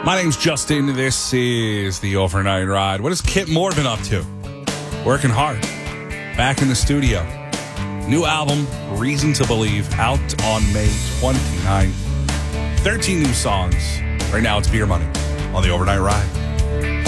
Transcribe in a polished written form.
My name's Justin. This is the Overnight Ride. What has Kit Moore been up to? Working hard. Back in the studio. New album, Reason to Believe, out on May 29th. 13 new songs. Right now it's Beer Money on the Overnight Ride.